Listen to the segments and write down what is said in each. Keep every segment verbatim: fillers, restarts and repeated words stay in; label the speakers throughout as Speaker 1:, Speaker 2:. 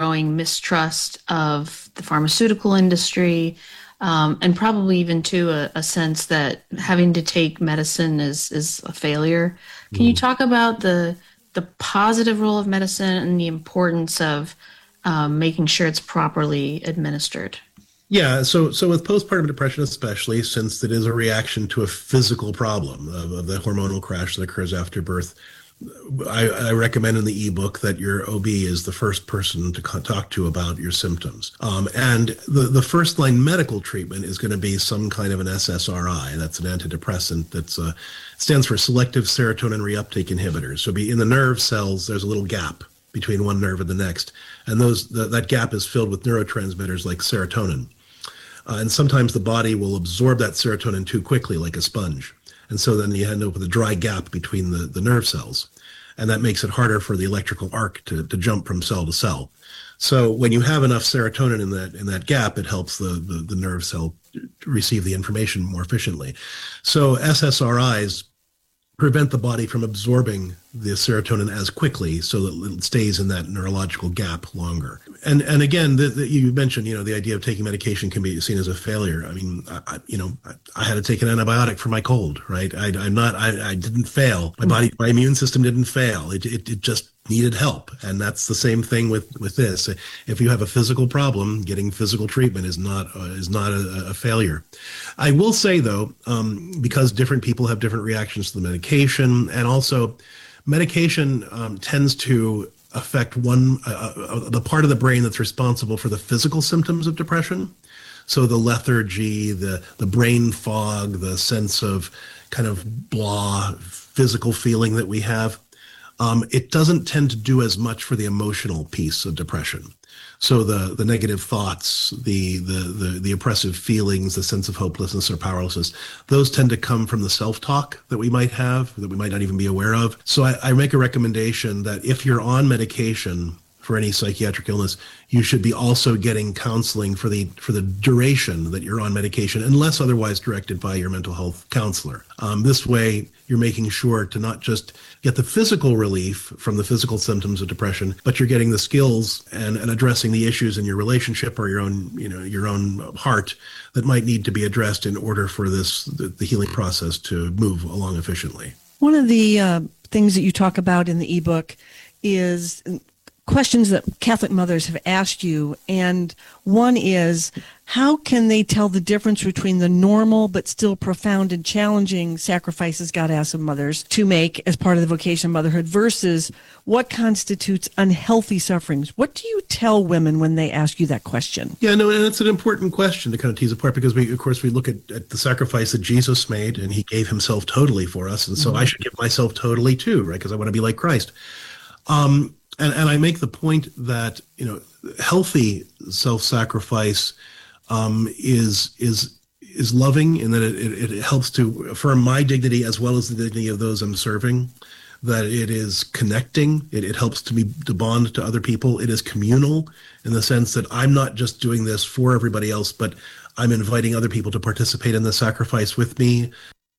Speaker 1: growing mistrust of the pharmaceutical industry, um, and probably even to a, a sense that having to take medicine is is a failure. Can you
Speaker 2: Mm.
Speaker 1: talk about the the positive role of medicine and the importance of um, making sure it's properly administered?
Speaker 2: Yeah, so so with postpartum depression, especially since it is a reaction to a physical problem of, of the hormonal crash that occurs after birth, I, I recommend in the ebook that your O B is the first person to co- talk to about your symptoms. Um, and the, the first line medical treatment is going to be some kind of an S S R I. That's an antidepressant that's uh, stands for selective serotonin reuptake inhibitors. So be in the nerve cells, there's a little gap between one nerve and the next. And those the, that gap is filled with neurotransmitters like serotonin. Uh, and sometimes the body will absorb that serotonin too quickly, like a sponge. And so then you end up with a dry gap between the, the nerve cells. And that makes it harder for the electrical arc to, to jump from cell to cell. So when you have enough serotonin in that in that gap, it helps the, the, the nerve cell receive the information more efficiently. So S S R Is prevent the body from absorbing the serotonin as quickly so that it stays in that neurological gap longer. And and again, the, the, you mentioned, you know, the idea of taking medication can be seen as a failure. I mean, I, I, you know, I, I had to take an antibiotic for my cold, right? I, I'm not, I, I didn't fail. My body, my immune system didn't fail. It, it, it just needed help. And that's the same thing with, with this. If you have a physical problem, getting physical treatment is not, uh, is not a, a failure. I will say though, um, because different people have different reactions to the medication, and also medication um, tends to affect one uh, uh, the part of the brain that's responsible for the physical symptoms of depression. So the lethargy, the the brain fog, the sense of kind of blah physical feeling that we have, um, it doesn't tend to do as much for the emotional piece of depression. So the the negative thoughts, the, the the the oppressive feelings, the sense of hopelessness or powerlessness, those tend to come from the self-talk that we might have, that we might not even be aware of. So I, I make a recommendation that if you're on medication for any psychiatric illness, you should be also getting counseling for the for the duration that you're on medication, unless otherwise directed by your mental health counselor. Um, this way, you're making sure to not just get the physical relief from the physical symptoms of depression, but you're getting the skills and, and addressing the issues in your relationship or your own, you know, your own heart that might need to be addressed in order for this the, the healing process to move along efficiently.
Speaker 3: One of the uh, things that you talk about in the ebook is questions that Catholic mothers have asked you, and one is, how can they tell the difference between the normal but still profound and challenging sacrifices God asks of mothers to make as part of the vocation of motherhood versus what constitutes unhealthy sufferings? What do you tell women when they ask you that question?
Speaker 2: Yeah, no, and it's an important question to kind of tease apart, because we, of course, we look at, at the sacrifice that Jesus made, and he gave himself totally for us. And so mm-hmm. I should give myself totally too, right? Because I want to be like Christ. Um, And, and I make the point that, you know, healthy self-sacrifice um, is is is loving, in that it, it, it helps to affirm my dignity as well as the dignity of those I'm serving. That it is connecting. It, it helps to me to bond to other people. It is communal in the sense that I'm not just doing this for everybody else, but I'm inviting other people to participate in the sacrifice with me.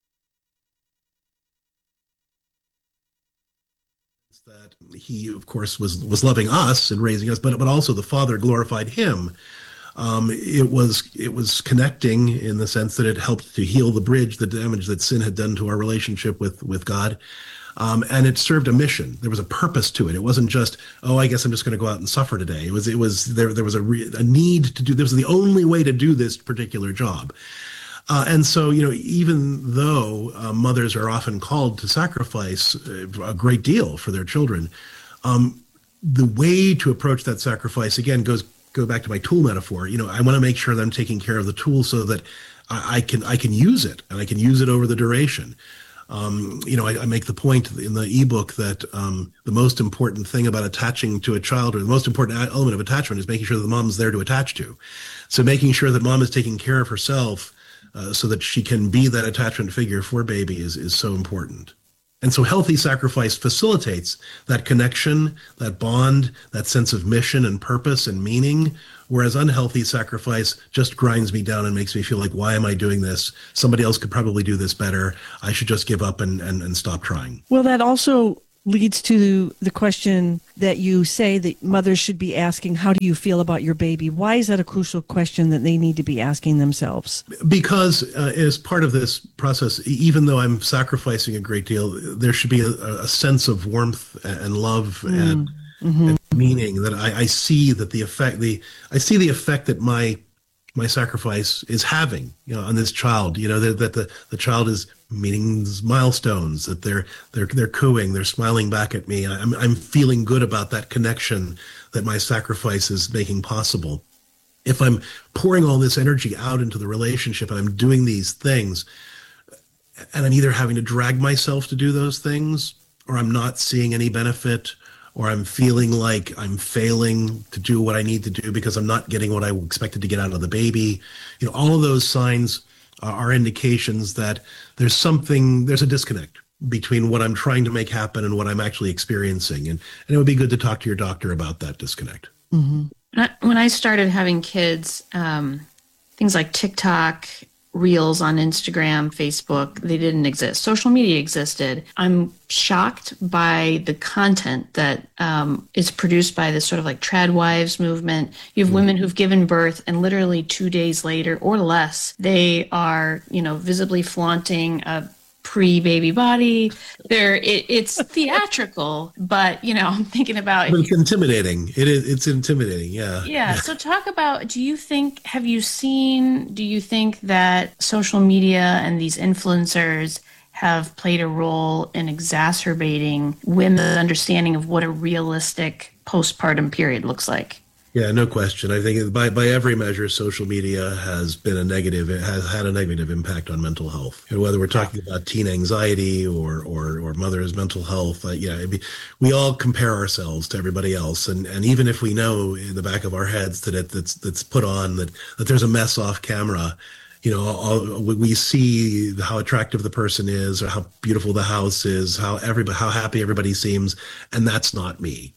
Speaker 2: That he, of course, was was loving us and raising us, but but also the Father glorified him. Um, it was it was connecting in the sense that it helped to heal the bridge, the damage that sin had done to our relationship with with God, um, and it served a mission. There was a purpose to it. It wasn't just, oh, I guess I'm just going to go out and suffer today. It was it was there there was a, re, a need to do. This was the only way to do this particular job. Uh, and so, you know, even though uh, mothers are often called to sacrifice a great deal for their children, um, the way to approach that sacrifice, again, goes go back to my tool metaphor. You know, I want to make sure that I'm taking care of the tool so that I, I can I can use it, and I can use it over the duration. Um, you know, I, I make the point in the ebook that um, the most important thing about attaching to a child, or the most important element of attachment, is making sure that the mom's there to attach to. So making sure that mom is taking care of herself, Uh, so that she can be that attachment figure for baby is, is so important. And so healthy sacrifice facilitates that connection, that bond, that sense of mission and purpose and meaning, whereas unhealthy sacrifice just grinds me down and makes me feel like, why am I doing this? Somebody else could probably do this better. I should just give up and, and, and stop trying.
Speaker 3: Well, that also leads to the question that you say that mothers should be asking, how do you feel about your baby? Why is that a crucial question that they need to be asking themselves?
Speaker 2: Because uh, as part of this process, e- even though I'm sacrificing a great deal, there should be a, a sense of warmth and love and,
Speaker 3: Mm-hmm.
Speaker 2: and meaning that I, I see that the effect, the I see the effect that my my sacrifice is having, you know, on this child. You know, that, that the the child is meeting these milestones, that they're they're they're cooing, they're smiling back at me. I'm I'm feeling good about that connection that my sacrifice is making possible. If I'm pouring all this energy out into the relationship and I'm doing these things, and I'm either having to drag myself to do those things, or I'm not seeing any benefit, or I'm feeling like I'm failing to do what I need to do because I'm not getting what I expected to get out of the baby. You know, all of those signs are indications that there's something, there's a disconnect between what I'm trying to make happen and what I'm actually experiencing. And, and it would be good to talk to your doctor about that disconnect.
Speaker 3: Mm-hmm.
Speaker 1: When I started having kids, um, things like TikTok, Reels on Instagram, Facebook, they didn't exist. Social media existed. I'm shocked by the content that um, is produced by this sort of like trad wives movement. You have women who've given birth and literally two days later or less, they are, you know, visibly flaunting a pre-baby body. There, it, it's theatrical, but you know, I'm thinking about.
Speaker 2: But it's intimidating. It is. It's intimidating. Yeah.
Speaker 1: Yeah. So talk about, do you think, have you seen, do you think that social media and these influencers have played a role in exacerbating women's understanding of what a realistic postpartum period looks like?
Speaker 2: Yeah, no question. I think by by every measure, social media has been a negative. It has had a negative impact on mental health. And whether we're talking about teen anxiety or or or mother's mental health, uh, yeah, it'd be, we all compare ourselves to everybody else, and and even if we know in the back of our heads that it that's that's put on that that there's a mess off camera, you know, all, we see how attractive the person is, or how beautiful the house is, how everybody how happy everybody seems, and that's not me.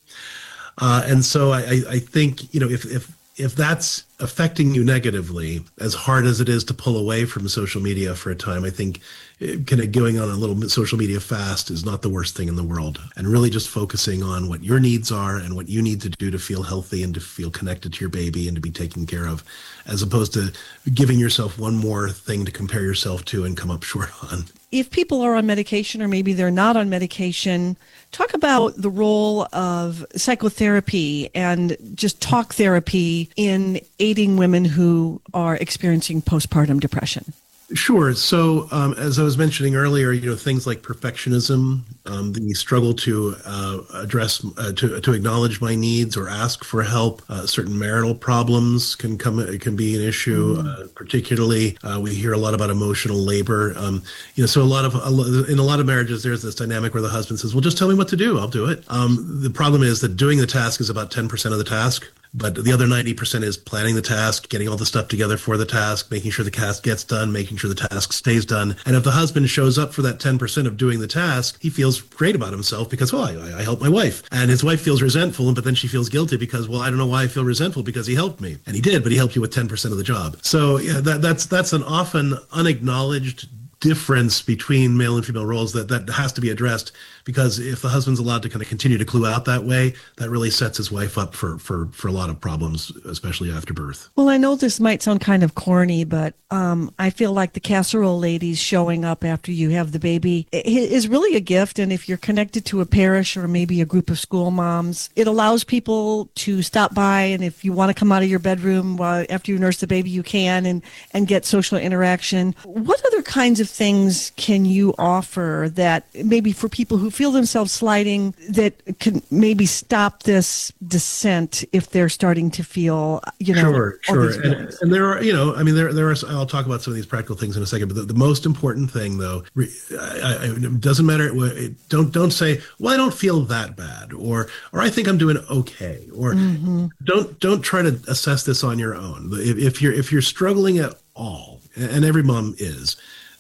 Speaker 2: Uh, and so I, I think, you know, if, if, if that's affecting you negatively, as hard as it is to pull away from social media for a time, I think it, kind of going on a little social media fast is not the worst thing in the world. And really just focusing on what your needs are and what you need to do to feel healthy and to feel connected to your baby and to be taken care of, as opposed to giving yourself one more thing to compare yourself to and come up short on.
Speaker 3: If people are on medication or maybe they're not on medication, talk about the role of psychotherapy and just talk therapy in aiding women who are experiencing postpartum depression.
Speaker 2: Sure. So, um, as I was mentioning earlier, you know, things like perfectionism, um, the struggle to uh, address, uh, to to acknowledge my needs or ask for help. Uh, certain marital problems can come, it can be an issue. Mm. Uh, particularly, uh, we hear a lot about emotional labor. Um, you know, so a lot of in a lot of marriages, there's this dynamic where the husband says, "Well, just tell me what to do. I'll do it." Um, the problem is that doing the task is about ten percent of the task. But the other ninety percent is planning the task, getting all the stuff together for the task, making sure the task gets done, making sure the task stays done. And if the husband shows up for that ten percent of doing the task, he feels great about himself because, well, I, I helped my wife. And his wife feels resentful, but then she feels guilty because, well, I don't know why I feel resentful because he helped me. And he did, but he helped you with ten percent of the job. So yeah, that, that's that's an often unacknowledged difference between male and female roles that that has to be addressed, because if the husband's allowed to kind of continue to clue out that way, that really sets his wife up for for for a lot of problems, especially after birth.
Speaker 3: Well, I know this might sound kind of corny, but um, I feel like the casserole ladies showing up after you have the baby is really a gift. And if you're connected to a parish or maybe a group of school moms, it allows people to stop by. And if you want to come out of your bedroom while, after you nurse the baby, you can, and, and get social interaction. What other kinds of things can you offer that maybe for people who feel themselves sliding, that can maybe stop this descent if they're starting to feel, you know,
Speaker 2: sure, sure. And, and there are, you know, I mean, there, there are, I'll talk about some of these practical things in a second, but the, the most important thing though, I, I, it doesn't matter. It, don't, don't say, well, I don't feel that bad, or, or I think I'm doing okay, or mm-hmm. don't, don't try to assess this on your own. If, if you're, if you're struggling at all, and every mom is,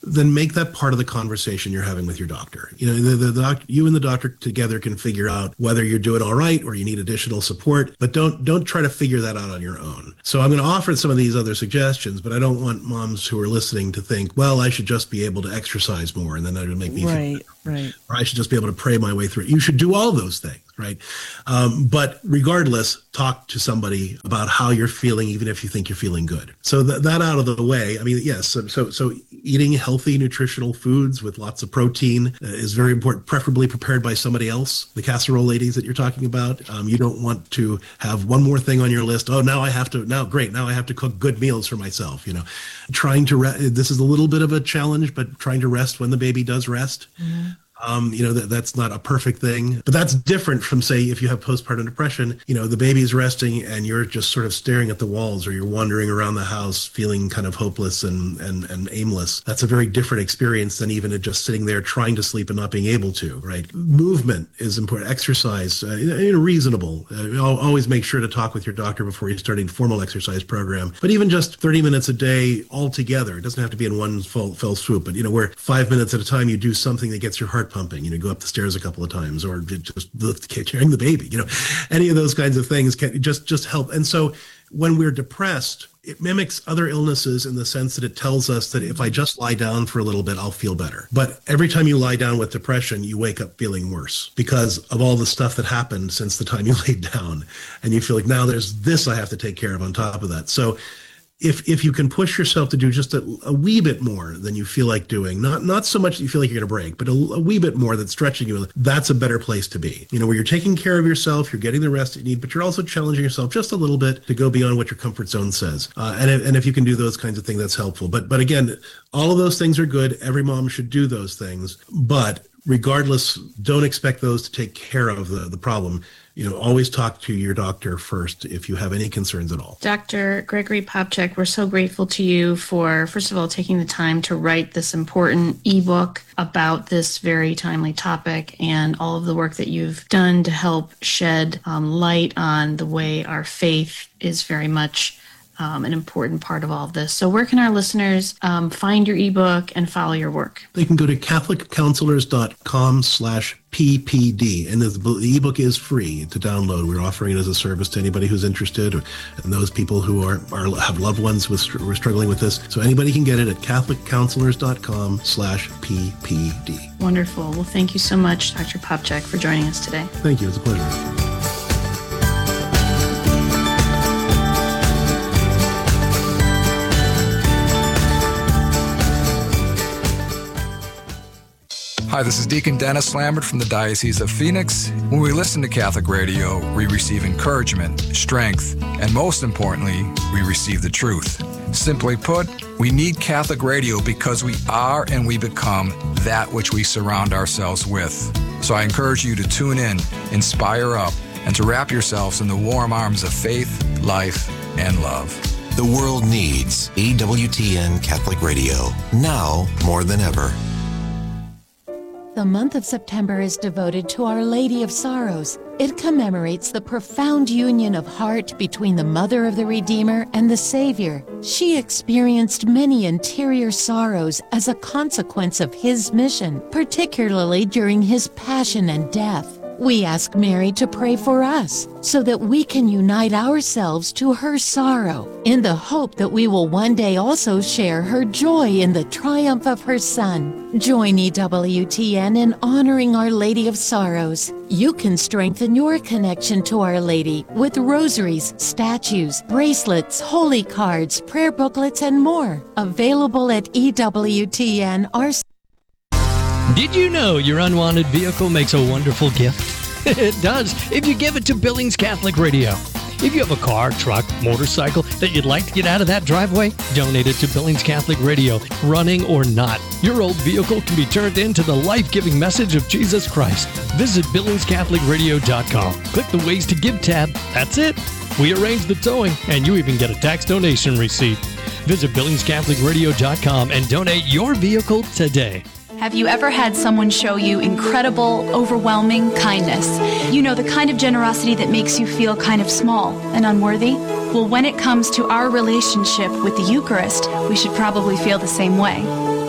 Speaker 2: then make that part of the conversation you're having with your doctor. You know, the, the, the doc, you and the doctor together can figure out whether you're doing all right or you need additional support, but don't don't try to figure that out on your own. So I'm going to offer some of these other suggestions, but I don't want moms who are listening to think, well, I should just be able to exercise more and then that would make me
Speaker 3: right,
Speaker 2: feel better.
Speaker 3: Right.
Speaker 2: Or I should just be able to pray my way through it. You should do all those things, right? Um, but regardless, talk to somebody about how you're feeling, even if you think you're feeling good. So th- that out of the way, I mean, yes, so, so so eating healthy, nutritional foods with lots of protein uh, is very important, preferably prepared by somebody else. The casserole ladies that you're talking about, um, you don't want to have one more thing on your list. Oh, now I have to, now great, now I have to cook good meals for myself, you know. Trying to, re- this is a little bit of a challenge, but trying to rest when the baby does rest. Mm-hmm. Um, you know, that that's not a perfect thing, but that's different from, say, if you have postpartum depression, you know, the baby's resting and you're just sort of staring at the walls or you're wandering around the house feeling kind of hopeless and, and, and aimless. That's a very different experience than even just sitting there trying to sleep and not being able to, right? Movement is important. Exercise, uh, you know, reasonable. Uh, always make sure to talk with your doctor before you start a formal exercise program, but even just thirty minutes a day all together. It doesn't have to be in one fell, fell swoop, but, you know, where five minutes at a time you do something that gets your heart pumping, you know, go up the stairs a couple of times or just lift, carrying the baby, you know, any of those kinds of things can just, just help. And so when we're depressed, it mimics other illnesses in the sense that it tells us that if I just lie down for a little bit, I'll feel better. But every time you lie down with depression, you wake up feeling worse because of all the stuff that happened since the time you laid down. And you feel like now there's this I have to take care of on top of that. So If if you can push yourself to do just a, a wee bit more than you feel like doing, not not so much that you feel like you're going to break, but a, a wee bit more that's stretching you, that's a better place to be. You know, where you're taking care of yourself, you're getting the rest you need, but you're also challenging yourself just a little bit to go beyond what your comfort zone says. Uh, and, if, and if you can do those kinds of things, that's helpful. But but again, all of those things are good. Every mom should do those things. But regardless, don't expect those to take care of the, the problem. You know, always talk to your doctor first if you have any concerns at all.
Speaker 1: Doctor Gregory Popcak, we're so grateful to you for, first of all, taking the time to write this important ebook about this very timely topic and all of the work that you've done to help shed um, light on the way our faith is very much Um, an important part of all of this. So where can our listeners um, find your ebook and follow your work?
Speaker 2: They can go to catholic counselors dot com slash P P D. And the, the ebook is free to download. We're offering it as a service to anybody who's interested or, and those people who are, are have loved ones with, who are struggling with this. So anybody can get it at catholic counselors dot com slash P P D.
Speaker 1: Wonderful. Well, thank you so much, Doctor Popcak, for joining us today.
Speaker 2: Thank you. It's a pleasure.
Speaker 4: Hi, this is Deacon Dennis Lambert from the Diocese of Phoenix. When we listen to Catholic radio, we receive encouragement, strength, and most importantly, we receive the truth. Simply put, we need Catholic radio because we are and we become that which we surround ourselves with. So I encourage you to tune in, inspire up, and to wrap yourselves in the warm arms of faith, life, and love.
Speaker 5: The world needs E W T N Catholic Radio, now more than ever.
Speaker 6: The month of September is devoted to Our Lady of Sorrows. It commemorates the profound union of heart between the Mother of the Redeemer and the Savior. She experienced many interior sorrows as a consequence of His mission, particularly during His passion and death. We ask Mary to pray for us so that we can unite ourselves to her sorrow in the hope that we will one day also share her joy in the triumph of her Son. Join E W T N in honoring Our Lady of Sorrows. You can strengthen your connection to Our Lady with rosaries, statues, bracelets, holy cards, prayer booklets, and more. Available at E W T N R C.
Speaker 7: Did you know your unwanted vehicle makes a wonderful gift? It does, if you give it to Billings Catholic Radio. If you have a car, truck, motorcycle that you'd like to get out of that driveway, donate it to Billings Catholic Radio, running or not. Your old vehicle can be turned into the life-giving message of Jesus Christ. Visit billings catholic radio dot com. Click the Ways to Give tab. That's it. We arrange the towing, and you even get a tax donation receipt. Visit billings catholic radio dot com and donate your vehicle today.
Speaker 8: Have you ever had someone show you incredible, overwhelming kindness? You know, the kind of generosity that makes you feel kind of small and unworthy? Well, when it comes to our relationship with the Eucharist, we should probably feel the same way.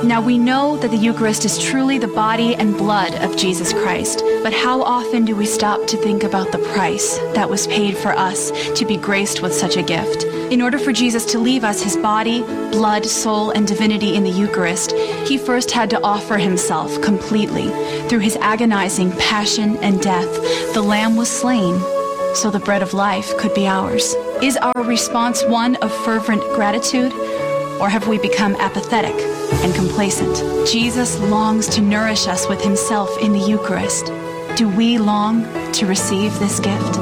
Speaker 8: Now we know that the Eucharist is truly the body and blood of Jesus Christ, but how often do we stop to think about the price that was paid for us to be graced with such a gift? In order for Jesus to leave us his body, blood, soul, and divinity in the Eucharist, he first had to offer himself completely. Through his agonizing passion and death, the Lamb was slain so the bread of life could be ours. Is our response one of fervent gratitude, or have we become apathetic and complacent? Jesus longs to nourish us with himself in the Eucharist. Do we long to receive this gift?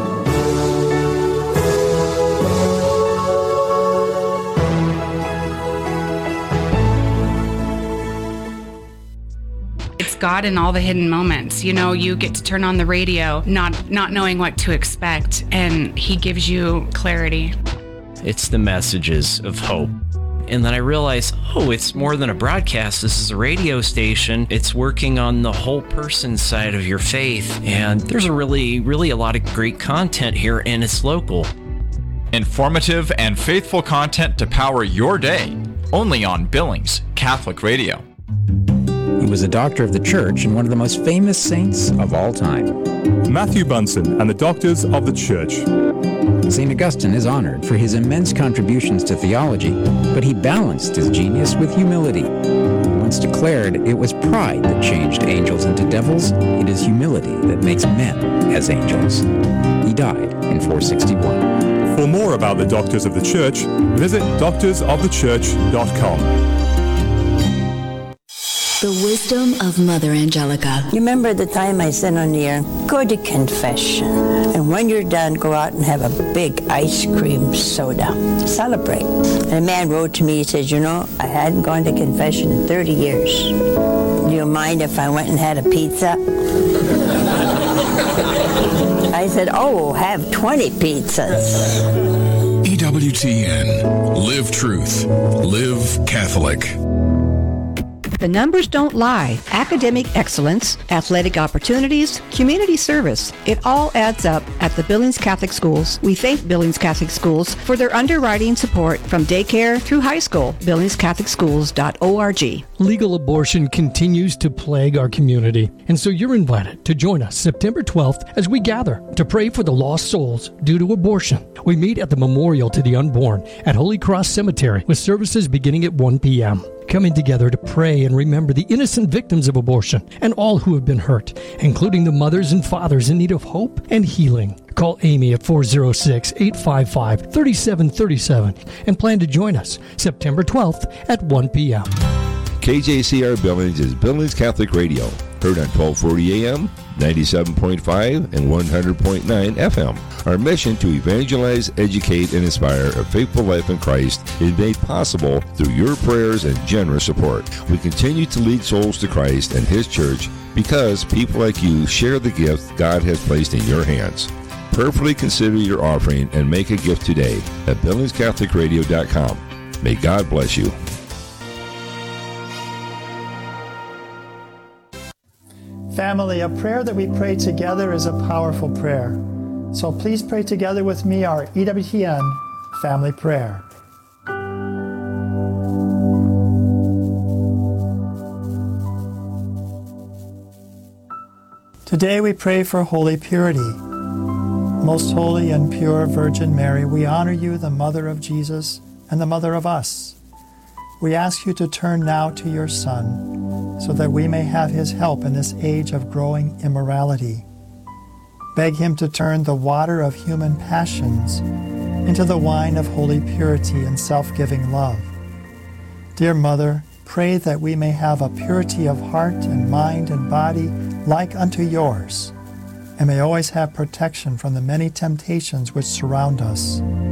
Speaker 9: It's God in all the hidden moments. You know, you get to turn on the radio, not not knowing what to expect, and he gives you clarity.
Speaker 10: It's the messages of hope. And then I realized, oh, it's more than a broadcast. This is a radio station. It's working on the whole person side of your faith. And there's a really, really a lot of great content here, and it's local.
Speaker 11: Informative and faithful content to power your day. Only on Billings Catholic Radio.
Speaker 12: He was a doctor of the church and one of the most famous saints of all time.
Speaker 13: Matthew Bunson and the Doctors of the Church.
Speaker 12: Saint Augustine is honored for his immense contributions to theology, but he balanced his genius with humility. Once declared, it was pride that changed angels into devils. It is humility that makes men as angels. He died in four sixty-one.
Speaker 13: For more about the Doctors of the Church, visit doctors of the church dot com.
Speaker 14: The wisdom of Mother Angelica.
Speaker 15: You remember the time I said on the air, go to confession. And when you're done, go out and have a big ice cream soda. Celebrate. And a man wrote to me, he said, you know, I hadn't gone to confession in thirty years. Do you mind if I went and had a pizza? I said, oh, have twenty pizzas.
Speaker 16: E W T N. Live truth. Live Catholic.
Speaker 17: The numbers don't lie. Academic excellence, athletic opportunities, community service. It all adds up at the Billings Catholic Schools. We thank Billings Catholic Schools for their underwriting support from daycare through high school. billings catholic schools dot org.
Speaker 7: Legal abortion continues to plague our community, and so you're invited to join us September twelfth as we gather to pray for the lost souls due to abortion. We meet at the Memorial to the Unborn at Holy Cross Cemetery with services beginning at one p.m. Coming together to pray and remember the innocent victims of abortion and all who have been hurt, including the mothers and fathers in need of hope and healing. Call Amy at four oh six, eight five five, three seven three seven and plan to join us September twelfth at one p.m.
Speaker 18: K J C R Billings is Billings Catholic Radio, heard on twelve forty A M, ninety-seven point five, and one hundred point nine F M. Our mission to evangelize, educate, and inspire a faithful life in Christ is made possible through your prayers and generous support. We continue to lead souls to Christ and His church because people like you share the gift God has placed in your hands. Prayerfully consider your offering and make a gift today at billings catholic radio dot com. May God bless you.
Speaker 19: Family, a prayer that we pray together is a powerful prayer. So please pray together with me our E W T N family prayer. Today we pray for holy purity. Most holy and pure Virgin Mary, we honor you, the Mother of Jesus and the Mother of us. We ask you to turn now to your Son, so that we may have his help in this age of growing immorality. Beg him to turn the water of human passions into the wine of holy purity and self-giving love. Dear Mother, pray that we may have a purity of heart and mind and body like unto yours, and may always have protection from the many temptations which surround us.